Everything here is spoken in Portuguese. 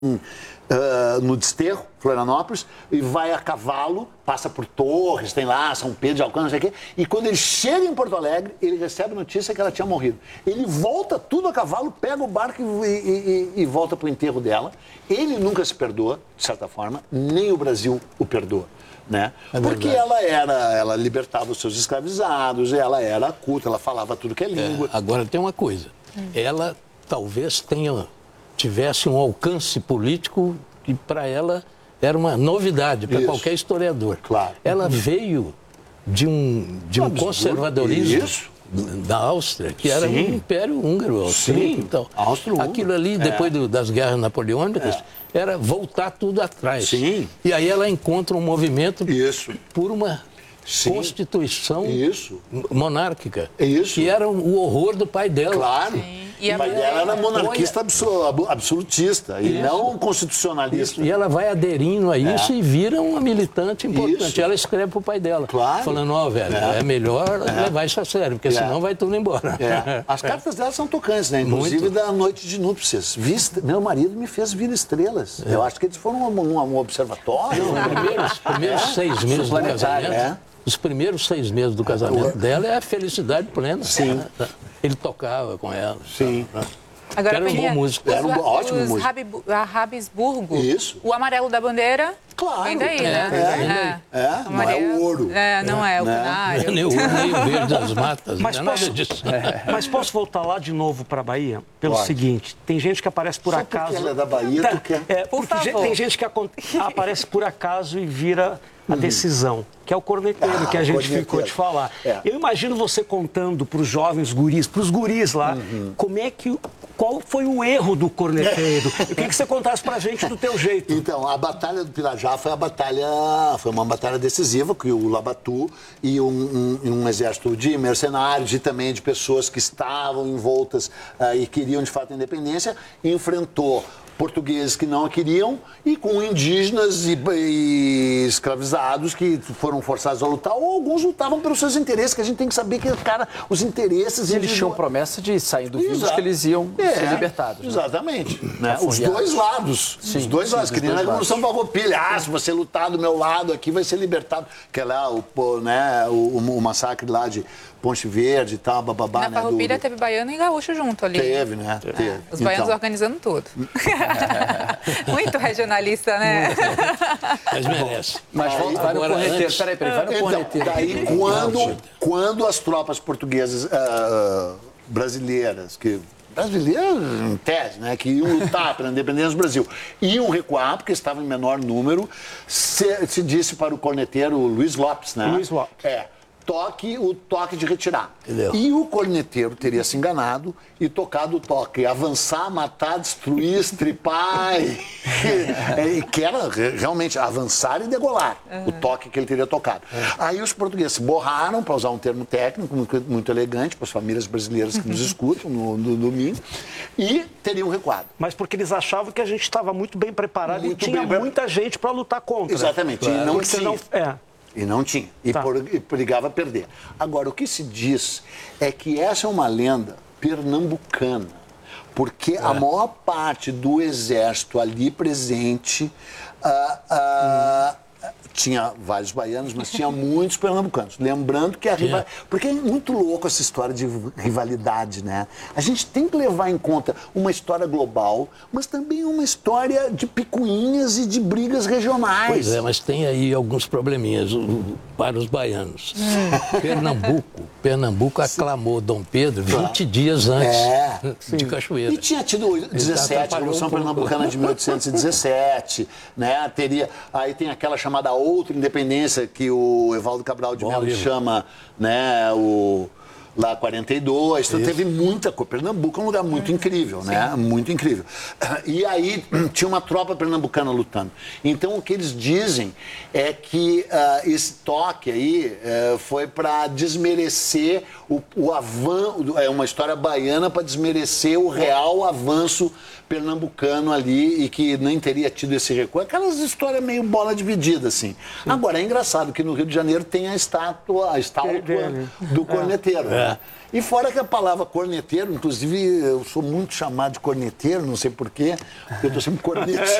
no Desterro, Florianópolis, e vai a cavalo, passa por Torres, tem lá São Pedro de Alcântara, não sei o quê, e quando ele chega em Porto Alegre, ele recebe a notícia que ela tinha morrido. Ele volta tudo a cavalo, pega o barco e volta para o enterro dela. Ele nunca se perdoa, de certa forma, nem o Brasil o perdoa. Né? Porque ela libertava os seus escravizados, ela era culta, ela falava tudo que é língua. Agora tem uma coisa, ela talvez tivesse um alcance político que para ela era uma novidade, para qualquer historiador. Claro. Ela veio de um conservadorismo da Áustria, que era um império húngaro, austríaco. Então, aquilo ali, depois das guerras napoleônicas, era voltar tudo atrás. Sim. E aí ela encontra um movimento por uma constituição monárquica, que era o horror do pai dela. Claro. E o pai dela era monarquista absolutista e não constitucionalista. E ela vai aderindo a isso e vira uma militante importante. Ela escreve para o pai dela, falando, velho, é melhor levar isso a sério, porque senão vai tudo embora. As cartas dela são tocantes, né? Inclusive da noite de núpcias. Meu marido me fez vir estrelas. Eu acho que eles foram um observatório. Os primeiros 6 meses do casamento. Os primeiros 6 meses do casamento dela é a felicidade plena. Sim. Ele tocava com ela. Sim. Agora, era um bom músico. Era um ótimo músico. A Rabisburgo. Isso. O amarelo da bandeira. Claro. Vem daí, né? Não é o ouro. Não é o canário. Nem o ouro, nem o verde das matas. Mas posso voltar lá de novo para a Bahia? Pelo seguinte, tem gente que aparece por acaso... Ela é da Bahia, tu quer... Porque tem gente que aparece por acaso e vira a decisão, que é o corneteiro, que a gente ficou de falar. Eu imagino você contando para os jovens guris, para os guris lá, qual foi o erro do corneteiro? Eu queria que você contasse para a gente do teu jeito. Então, a Batalha do Pirajá foi uma batalha decisiva, que o Labatu e um exército de mercenários e também de pessoas que estavam envoltas e queriam de fato a independência, enfrentou portugueses que não a queriam e com indígenas e escravizados que foram forçados a lutar, ou alguns lutavam pelos seus interesses, que a gente tem que saber que, os interesses... E eles tinham promessa de, saindo vivos, que eles iam ser libertados. Exatamente. Né? Os dois lados. Os dois lados. Que nem na Revolução Farroupilha. Se você lutar do meu lado aqui, vai ser libertado. Que é lá o massacre lá de Ponte Verde e tal, bababá. Na Farroupilha teve baiano e gaúcho junto ali. Teve, né? Teve. Os baianos organizando tudo. Muito regionalista, né? Mas merece. Mas vai no corneteiro. Peraí, vai no corneteiro. Daí, quando as tropas portuguesas, brasileiras, em tese, né, que iam lutar pela independência do Brasil, iam recuar, porque estavam em menor número, se disse para o corneteiro Luiz Lopes, né? Luiz Lopes. O toque de retirar. Entendeu? E o corneteiro teria se enganado e tocado o toque. Avançar, matar, destruir, estripar. E que era realmente avançar e degolar. O toque que ele teria tocado. Aí os portugueses se borraram, para usar um termo técnico muito elegante, para as famílias brasileiras que nos escutam no domingo, e teriam recuado. Mas porque eles achavam que a gente estava muito bem preparado e tinha muita gente para lutar contra. Exatamente. Claro. E não tinha. E não tinha. E brigava a perder. Agora, o que se diz é que essa é uma lenda pernambucana, porque a maior parte do exército ali presente tinha vários baianos, mas tinha muitos pernambucanos. Lembrando que porque é muito louco essa história de rivalidade, né? A gente tem que levar em conta uma história global, mas também uma história de picuinhas e de brigas regionais. Pois é, mas tem aí alguns probleminhas para os baianos. Pernambuco aclamou Dom Pedro 20 dias antes de Cachoeira. E tinha tido 17, a Revolução Pernambucana de 1817, né? Aí tem aquela chamada outra independência que o Evaldo Cabral de Melo chama, né, lá 42, então teve muita coisa. Pernambuco é um lugar muito incrível, né? Muito incrível. E aí tinha uma tropa pernambucana lutando. Então o que eles dizem é que esse toque aí foi para desmerecer o avanço, é uma história baiana para desmerecer o real avanço pernambucano ali e que nem teria tido esse recuo. Aquelas histórias meio bola dividida, assim. Agora, é engraçado que no Rio de Janeiro tem a estátua do corneteiro. Né? E fora que a palavra corneteiro, inclusive eu sou muito chamado de corneteiro, não sei porquê, porque eu estou sempre corneteando.